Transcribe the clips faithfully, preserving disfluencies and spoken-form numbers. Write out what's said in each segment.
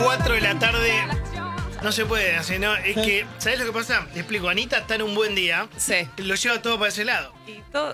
cuatro de la tarde. No se puede hacer, ¿no? Es que, ¿sabés lo que pasa? Te explico. Anita está en un buen día. Sí. Lo lleva todo para ese lado. Y todo...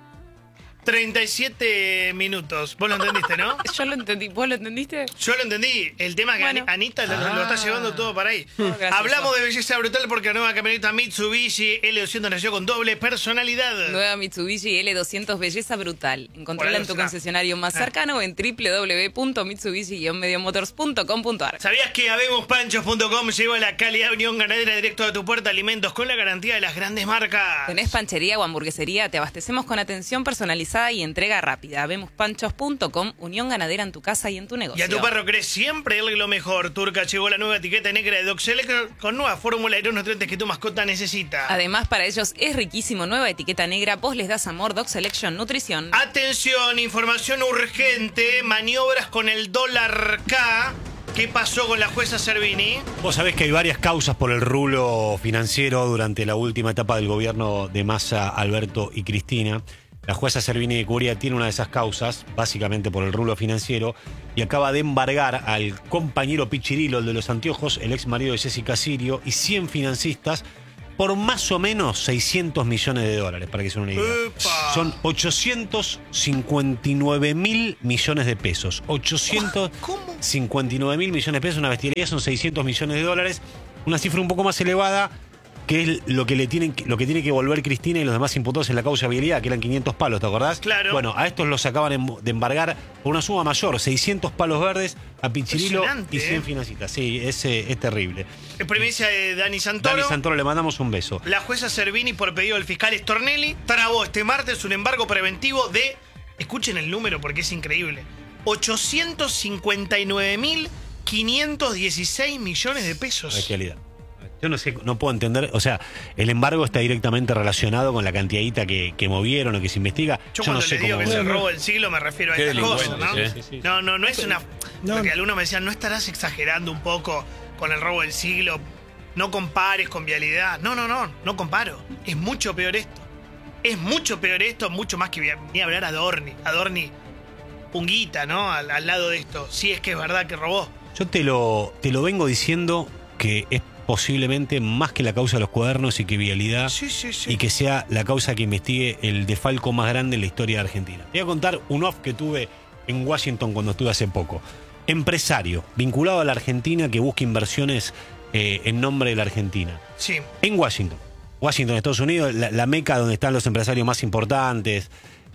treinta y siete minutos. Vos lo entendiste, ¿no? Yo lo entendí. ¿Vos lo entendiste? Yo lo entendí. El tema es que Bueno. Anita lo, Ah. lo está llevando todo para ahí. Oh, gracioso. Hablamos de belleza brutal porque la nueva camioneta Mitsubishi L doscientos nació con doble personalidad. Nueva Mitsubishi L doscientos Belleza Brutal. Encontrala en tu Por eso, concesionario más ah. cercano o en w w w punto mitsubishi guion mediomotors punto com punto a r. ¿Sabías que habemos panchos punto com lleva la calidad de Unión Ganadera directo a tu puerta? Alimentos con la garantía de las grandes marcas. ¿Tenés panchería o hamburguesería? Te abastecemos con atención personalizada y entrega rápida. Habemos panchos punto com, Unión Ganadera en tu casa y en tu negocio. Y a tu perro querés siempre darle lo mejor. Turca llegó la nueva etiqueta negra de Doxelec con nueva fórmula de los nutrientes que tu mascota necesita. Además, para ellos es riquísimo. Nueva etiqueta negra. Vos les das amor. Dog Selection Nutrición. Atención, información urgente. Maniobras con el dólar K. ¿Qué pasó con la jueza Servini? Vos sabés que hay varias causas por el rulo financiero durante la última etapa del gobierno de Massa, Alberto y Cristina. La jueza Servini de Curia tiene una de esas causas, básicamente por el rulo financiero, y acaba de embargar al compañero Pichirilo, el de los anteojos, el ex marido de Jessica Sirio, y cien financistas por más o menos seiscientos millones de dólares, para que se den una idea. ¡Epa! Son ochocientos cincuenta y nueve mil millones de pesos. ochocientos cincuenta y nueve mil millones de pesos, una bestialidad, son seiscientos millones de dólares. Una cifra un poco más elevada, que es lo que le tienen, lo que tiene que volver Cristina y los demás imputados en la causa vialidad, que eran quinientos palos, ¿te acordás? Claro. Bueno, a estos los acaban de embargar por una suma mayor, seiscientos palos verdes a Pichirilo Impresionante, y cien ¿eh? financistas. Sí, es, eh, es terrible. En primicia de Dani Santoro. Dani Santoro, le mandamos un beso. La jueza Servini, por pedido del fiscal Stornelli, trabó este martes un embargo preventivo de, escuchen el número porque es increíble, ochocientos cincuenta y nueve mil quinientos dieciséis millones de pesos. Bestialidad. Yo no sé, no puedo entender, o sea, el embargo está directamente relacionado con la cantidadita que, que movieron o que se investiga. Yo, Yo, no cuando sé le digo cómo. que es el robo del siglo me refiero a Qué estas cosas, ¿no? delincuentes, Sí, sí, sí. No, no, no es una... No. Porque algunos me decían, ¿no estarás exagerando un poco con el robo del siglo? No compares con vialidad. No, no, no, no comparo. Es mucho peor esto. Es mucho peor esto, mucho más que ni hablar a Adorni. Adorni, punguita, ¿no? Al, al lado de esto. Si es que es verdad que robó. Yo te lo, te lo vengo diciendo que es posiblemente más que la causa de los cuadernos y que vialidad Sí, sí, sí. y que sea la causa que investigue el desfalco más grande en la historia de Argentina. Te voy a contar un off que tuve en Washington cuando estuve hace poco. Empresario vinculado a la Argentina que busca inversiones eh, en nombre de la Argentina. Sí. En Washington. Washington, Estados Unidos, la, la meca donde están los empresarios más importantes.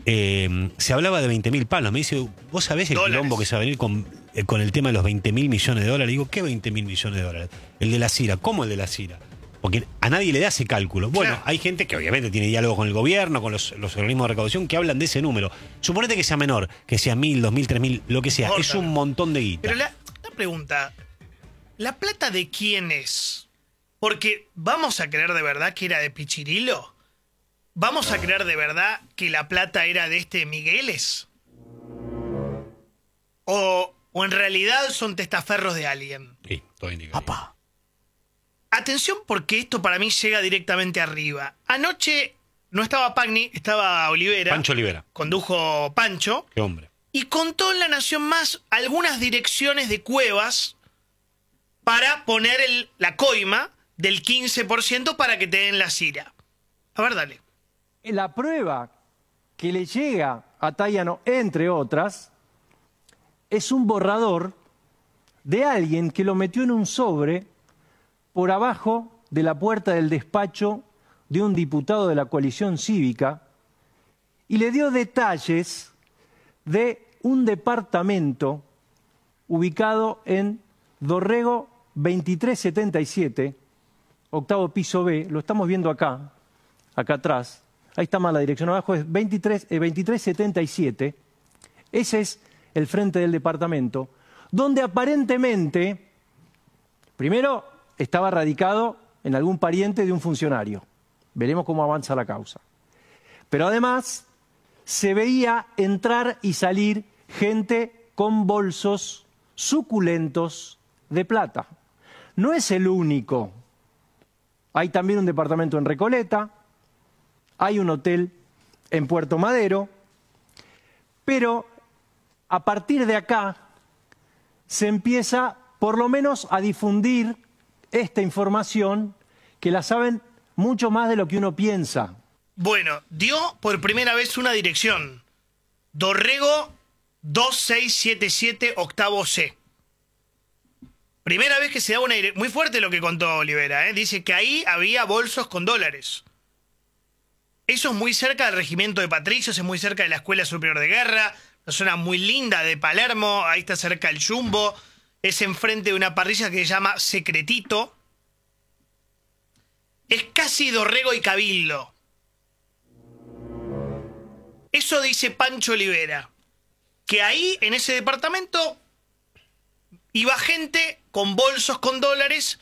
Eh, se hablaba de veinte mil palos. Me dice, ¿vos sabés el Dólares. quilombo que se va a venir con, eh, con el tema de los veinte mil millones de dólares? Digo, ¿qué veinte mil millones de dólares? El de la CIRA. ¿Cómo el de la CIRA? Porque a nadie le da ese cálculo. Bueno, Claro. hay gente que obviamente tiene diálogo con el gobierno, con los, los organismos de recaudación, que hablan de ese número. Suponete que sea menor, que sea mil, dos mil, tres mil, lo que sea. Importa. Es un montón de guita. Pero la, la pregunta, ¿la plata de quién es? Porque ¿vamos a creer de verdad que era de Pichirilo? ¿Vamos a creer de verdad que la plata era de este Migueles? ¿O, o en realidad son testaferros de alguien? Sí, todo indica. Papá. Atención porque esto para mí llega directamente arriba. Anoche no estaba Pagni, estaba Olivera. Pancho Olivera. Condujo Pancho. Qué hombre. Y contó en La Nación Más algunas direcciones de cuevas para poner el- la coima del quince por ciento para que te den la CIRA. A ver, dale. La prueba que le llega a Tayano, entre otras, es un borrador de alguien que lo metió en un sobre por abajo de la puerta del despacho de un diputado de la coalición cívica y le dio detalles de un departamento ubicado en Dorrego veintitrés setenta y siete, octavo piso B, lo estamos viendo acá, acá atrás, ahí está mal la dirección, abajo es veintitrés, eh, veintitrés setenta y siete, ese es el frente del departamento, donde aparentemente, primero, estaba radicado en algún pariente de un funcionario. Veremos cómo avanza la causa. Pero además, se veía entrar y salir gente con bolsos suculentos de plata. No es el único. Hay también un departamento en Recoleta, hay un hotel en Puerto Madero, pero a partir de acá se empieza por lo menos a difundir esta información que la saben mucho más de lo que uno piensa. Bueno, dio por primera vez una dirección. Dorrego dos seis siete siete octavo C. Primera vez que se da una dirección. Muy fuerte lo que contó Olivera, ¿eh? Dice que ahí había bolsos con dólares. Eso es muy cerca del regimiento de Patricios, es muy cerca de la Escuela Superior de Guerra, una zona muy linda de Palermo, ahí está cerca el Jumbo, es enfrente de una parrilla que se llama Secretito. Es casi Dorrego y Cabildo. Eso dice Pancho Olivera, que ahí, en ese departamento, iba gente con bolsos con dólares,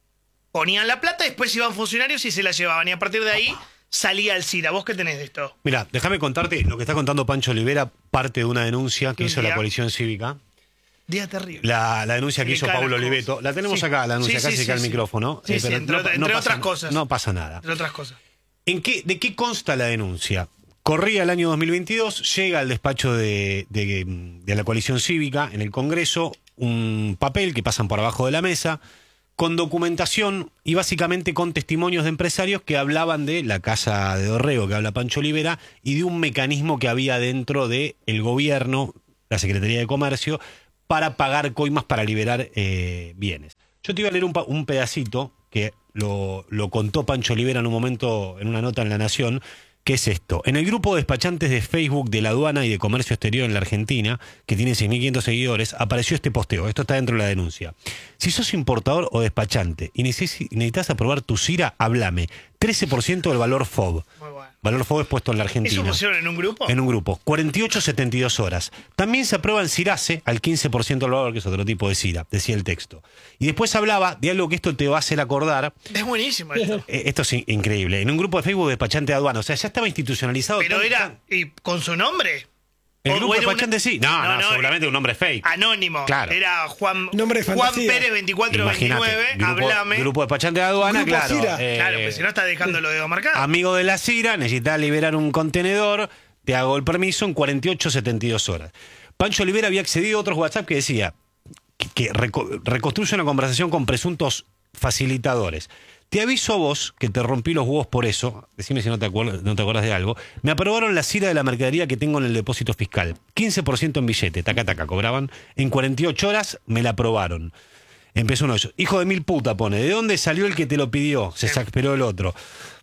ponían la plata, después iban funcionarios y se la llevaban. Y a partir de ahí salía el CIRA. ¿Vos qué tenés de esto? Mira, déjame contarte lo que está contando Pancho Olivera, parte de una denuncia que Un hizo día. la coalición cívica. Día terrible. La, la denuncia que Sí, hizo cada Paulo cosa. Oliveto. La tenemos Sí. acá, la denuncia, Sí, casi sí, acá sí, al sí. micrófono. Sí, eh, sí, pero entre otra- entre pasa- otras cosas. No pasa nada. Entre otras cosas. ¿En qué, ¿De qué consta la denuncia? Corría el año dos mil veintidós, llega al despacho de, de, de la coalición cívica en el Congreso un papel que pasan por abajo de la mesa con documentación y básicamente con testimonios de empresarios que hablaban de la casa de Dorrego, que habla Pancho Olivera, y de un mecanismo que había dentro del gobierno, la Secretaría de Comercio, para pagar coimas para liberar eh, bienes. Yo te iba a leer un, pa- un pedacito que lo, lo contó Pancho Olivera en un momento, en una nota en La Nación, que es esto. En el grupo de despachantes de Facebook de la aduana y de comercio exterior en la Argentina, que tiene seis mil quinientos seguidores, apareció este posteo. Esto está dentro de la denuncia. Si sos importador o despachante y necesi- necesitas aprobar tu CIRA, háblame. trece por ciento del valor F O B. Muy bueno. Valor F O B es puesto en la Argentina. ¿Eso pusieron en un grupo? En un grupo. cuarenta y ocho a setenta y dos horas. También se aprueba en CIRASE al quince por ciento del valor, que es otro tipo de CIRA, decía el texto. Y después hablaba de algo que esto te va a hacer acordar. Es buenísimo esto. Eh, Esto es in- increíble. En un grupo de Facebook de despachante de aduana. O sea, ya estaba institucionalizado. Pero tan- era... tan- ¿Y con su nombre? El O- grupo o de era una- despachante sí. No, no, No, no, seguramente un nombre fake. Anónimo. Claro. Era Juan, Nombre de Juan fantasía. Pérez veinticuatro veintinueve. Grupo, Hablame. grupo de despachante de aduana, Grupo claro. Cira. eh, Claro, pues si no está dejando lo de marcado. Amigo de la CIRA, necesitas liberar un contenedor, te hago el permiso en cuarenta y ocho a setenta y dos horas. Pancho Olivera había accedido a otros WhatsApp que decía que, que reco- reconstruye una conversación con presuntos facilitadores. Te aviso a vos que te rompí los huevos por eso, decime si no te, acuer- no te acuerdas de algo. Me aprobaron la CIRA de la mercadería que tengo en el depósito fiscal. quince por ciento en billete, taca taca, cobraban. En cuarenta y ocho horas me la aprobaron. Empezó uno de ellos. Hijo de mil puta, pone. ¿De dónde salió el que te lo pidió? Se exasperó el otro.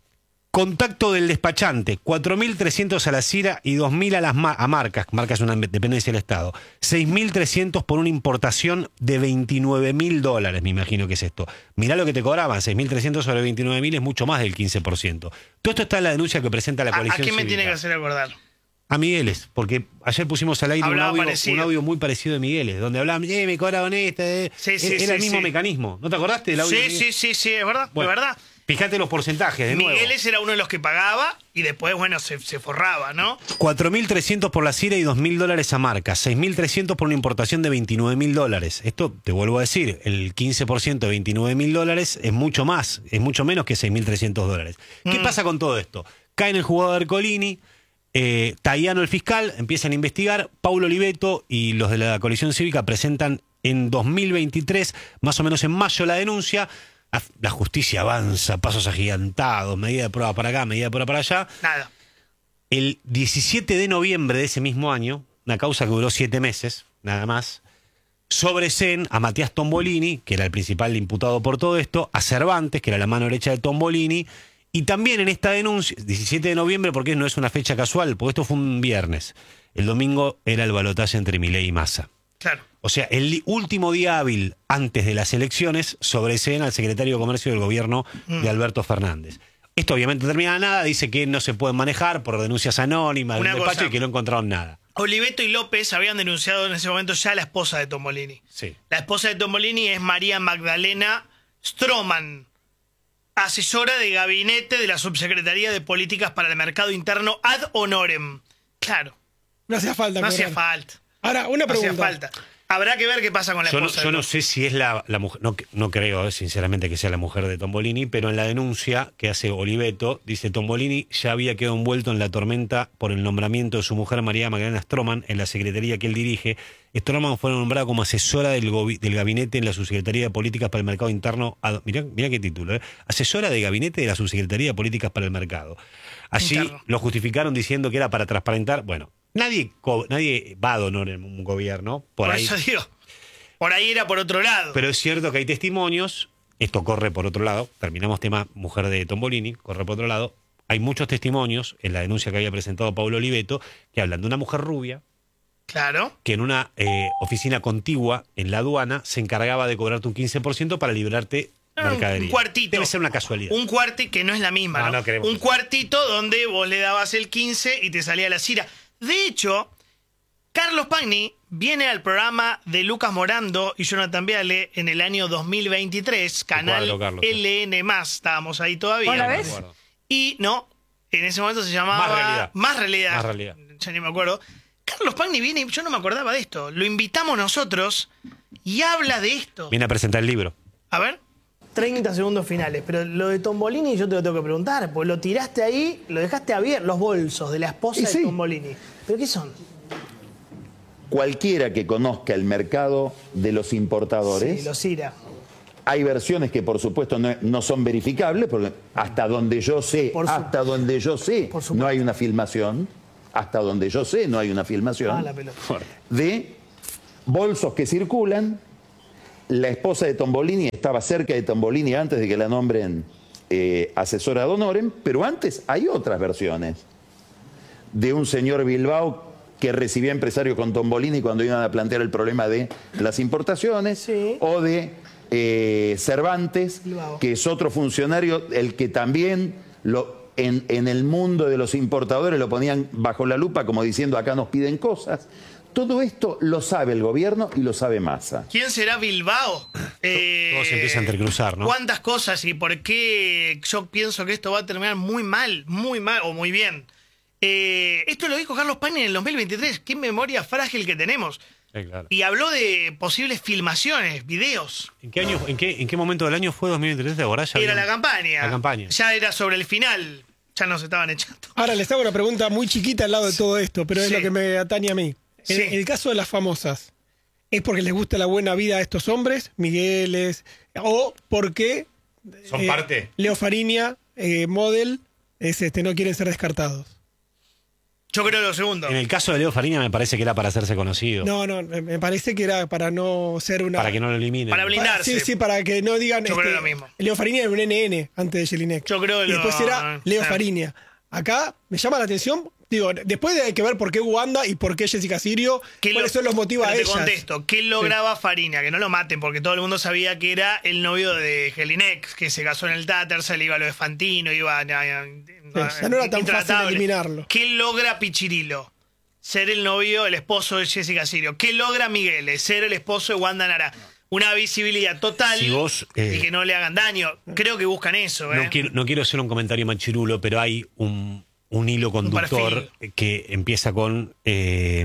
Contacto del despachante, cuatro mil trescientos a la CIRA y dos mil a las ma- a marcas, marcas es una dependencia del Estado, seis mil trescientos por una importación de veintinueve mil dólares, me imagino que es esto. Mirá lo que te cobraban, seis mil trescientos sobre veintinueve mil es mucho más del quince por ciento. Todo esto está en la denuncia que presenta la ¿A, a coalición quién me cívica. tiene que hacer acordar? A Migueles, porque ayer pusimos al aire un Hablaba audio, parecido. un audio muy parecido de Migueles, donde hablaban, eh, me cobraban esta, eh. Sí, sí, era sí, el mismo sí. mecanismo. ¿No te acordaste del audio? de Sí, Miguel? sí, sí, sí, es verdad. Bueno, es verdad. Fíjate los porcentajes, de nuevo. Migueles era uno de los que pagaba y después, bueno, se, se forraba, ¿no? cuatro mil trescientos por la CIRA y dos mil dólares a marca. seis mil trescientos por una importación de veintinueve mil dólares. Esto, te vuelvo a decir, el quince por ciento de veintinueve mil dólares es mucho más, es mucho menos que seis mil trescientos dólares. ¿Qué Mm. pasa con todo esto? Cae en el jugador Ercolini, eh, Taiano el fiscal, empiezan a investigar, Paulo Oliveto y los de la coalición cívica presentan en dos mil veintitrés, más o menos en mayo, la denuncia. La- La justicia avanza, pasos agigantados, medida de prueba para acá, medida de prueba para allá. Nada. El diecisiete de noviembre de ese mismo año, una causa que duró siete meses, nada más, sobreseen a Matías Tombolini, que era el principal imputado por todo esto, a Cervantes, que era la mano derecha de Tombolini, y también en esta denuncia, diecisiete de noviembre, porque no es una fecha casual, porque esto fue un viernes, el domingo era el balotaje entre Milei y Massa. Claro. O sea, el li- último día hábil antes de las elecciones sobreseen al secretario de Comercio del gobierno Mm. de Alberto Fernández. Esto obviamente no termina nada, dice que no se pueden manejar por denuncias anónimas de Una un despacho cosa. y que no encontraron nada. Oliveto y López habían denunciado en ese momento ya a la esposa de Tombolini. Sí. La esposa de Tombolini es María Magdalena Stroman, asesora de gabinete de la Subsecretaría de Políticas para el Mercado Interno ad honorem. Claro, No hacía falta. no hacía cobrar. falta. Ahora, una No hacía pregunta. falta. Habrá que ver qué pasa con la Yo no, esposa. yo de no López. sé si es la, la mujer, no, no creo eh, sinceramente que sea la mujer de Tombolini, pero en la denuncia que hace Oliveto, dice Tombolini ya había quedado envuelto en la tormenta por el nombramiento de su mujer María Magdalena Stroman en la secretaría que él dirige. Stroman fue nombrada como asesora del, del gabinete en la Subsecretaría de Políticas para el Mercado Interno. Ad, mirá, mirá qué título, ¿eh? Asesora de gabinete de la Subsecretaría de Políticas para el Mercado. Allí Interno. Lo justificaron diciendo que era para transparentar. Bueno, nadie, nadie va a honor en un gobierno. Por, por ahí. eso digo, por ahí era por otro lado. Pero es cierto que hay testimonios. Esto corre por otro lado. Terminamos tema mujer de Tombolini, corre por otro lado. Hay muchos testimonios en la denuncia que había presentado Pablo Oliveto que hablan de una mujer rubia. Claro. Que en una eh, oficina contigua en la aduana se encargaba de cobrarte un quince por ciento para librarte no, mercadería. Un cuartito. Debe ser una casualidad. Un cuarti que no es la misma, ¿no? No, no un cuartito donde vos le dabas el quince y te salía la cira. De hecho, Carlos Pagni viene al programa de Lucas Morando y Jonathan Viale en el año dos mil veintitrés, canal cuadro, Carlos, L N más, estábamos ahí todavía. ¿La ves? Y no, en ese momento se llamaba Más realidad. Más realidad. Más realidad. Ya ni me acuerdo. Carlos Pagni viene, yo no me acordaba de esto. Lo invitamos nosotros y habla de esto. Viene a presentar el libro. A ver. treinta segundos finales, pero lo de Tombolini yo te lo tengo que preguntar, pues lo tiraste ahí, lo dejaste abierto, los bolsos de la esposa y de sí. Tombolini. ¿Pero qué son? Cualquiera que conozca el mercado de los importadores... Sí, los I R A. Hay versiones que por supuesto no, no son verificables, porque hasta donde yo sé, Por su... hasta donde yo sé, no hay una filmación. Hasta donde yo sé, no hay una filmación. Ah, la pelota. De bolsos que circulan. La esposa de Tombolini estaba cerca de Tombolini antes de que la nombren eh, asesora de honorem, pero antes hay otras versiones. De un señor Bilbao que recibía empresarios con Tombolini cuando iban a plantear el problema de las importaciones, sí. O de eh, Cervantes, Bilbao, que es otro funcionario, el que también lo... En, en el mundo de los importadores lo ponían bajo la lupa como diciendo acá nos piden cosas. Todo esto lo sabe el gobierno y lo sabe Massa. ¿Quién será Bilbao? Eh, Todo se empieza a entrecruzar, ¿no? ¿Cuántas cosas y por qué yo pienso que esto va a terminar muy mal, muy mal o muy bien? Eh, esto lo dijo Carlos Pagni en el dos mil veintitrés. Qué memoria frágil que tenemos. Sí, claro. Y habló de posibles filmaciones, videos. ¿En qué año, en qué, en qué momento del año fue dos mil veintitrés? ¿De ahora ya Era habían... la campaña. La campaña. Ya era sobre el final. Ya nos estaban echando. Ahora les hago una pregunta muy chiquita al lado de todo esto, pero es Sí. lo que me atañe a mí. En Sí. el caso de las famosas, ¿es porque les gusta la buena vida a estos hombres, Migueles, o porque ¿Son parte? Leo Fariña, eh, model, es este, no quieren ser descartados? Yo creo lo segundo. En el caso de Leo Fariña me parece que era para hacerse conocido. No, no, me me parece que era para no ser una... Para que no lo eliminen. Para blindarse. Sí, sí, para que no digan... Yo este, creo lo mismo. Leo Fariña era un N N antes de Jelinek. Yo creo Y lo- después era Leo eh. Fariña. Acá me llama la atención, digo, después de hay que ver por qué Wanda y por qué Jessica Sirio, ¿Qué cuáles lo- son los motivos pero a te ellas. contesto, ¿qué lograba Fariña? Que no lo maten, porque todo el mundo sabía que era el novio de Jelinek, que se casó en el Táter, se le iba a lo de Fantino, iba a, a- a- ya no era tan fácil intratable. eliminarlo. ¿Qué logra Pichirilo? Ser el novio, el esposo de Jessica Sirio. ¿Qué logra Miguel? Ser el esposo de Wanda Nara. Una visibilidad total Si vos, eh, y que no le hagan daño. Creo que buscan eso. ¿eh? No quiero, no quiero hacer un comentario machirulo, pero hay un, un hilo conductor perfil. que empieza con. eh,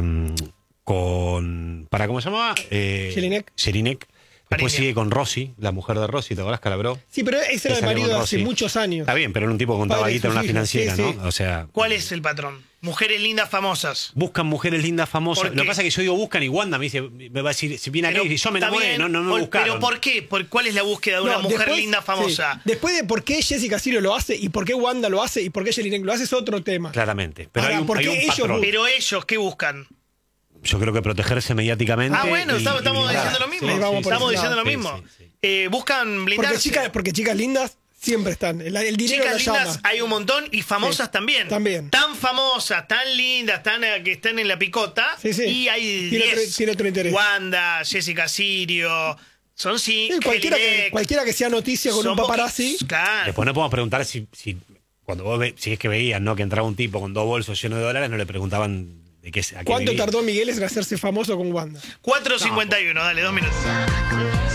con ¿Para cómo se llamaba? Eh, Jelinek. Jelinek. Después Fariña. sigue con Rossi, la mujer de Rossi, ¿te acordás, Calabró? Sí, pero ese era Que el salió marido con de hace Rossi. muchos años. Está bien, pero era un tipo que contaba Padre de guita en sus una hijos, financiera, sí, ¿no? sí. O sea. ¿Cuál es el patrón? Mujeres lindas famosas. Buscan mujeres lindas, famosas. ¿Por Lo que qué? pasa es que yo digo buscan y Wanda me dice, me va a decir, si viene acá Pero y yo me está enamoré, bien, no, no me por- buscaron. ¿Pero por qué? ¿Por ¿Cuál es la búsqueda de una No, mujer después- linda famosa? sí. Después de por qué Jessica Sirio lo hace y por qué Wanda lo hace y por qué Jelinek lo hace es otro tema. Claramente. Pero Ahora, hay un, ¿por hay qué un ellos patrón. Pero ellos, ¿qué buscan? Yo creo que protegerse mediáticamente. Ah, bueno, y- estamos, y estamos blindar. diciendo lo mismo. Sí, vamos por estamos ese diciendo lado. lo Sí, mismo. sí, sí. Eh, buscan blindarse. Porque chicas, porque chicas lindas siempre están. El, el dinero Chicas la lindas llama. hay un montón y famosas Sí, también. también. Tan famosas, tan lindas, tan eh, que están en la picota. Sí, sí. Y hay Tiene diez. otro- tiene otro interés. Wanda, Jessica Sirio. Son sí. Sí, cualquiera, que, Jelinek, cualquiera que sea noticia con son un paparazzi. poquitos. Claro. Después no podemos preguntar si, si cuando vos ve- si es que veían, ¿no? Que entraba un tipo con dos bolsos llenos de dólares, no le preguntaban de qué a qué ¿Cuánto vivía. tardó Miguel en hacerse famoso con Wanda? cuatro cincuenta y uno, dale, dos minutos.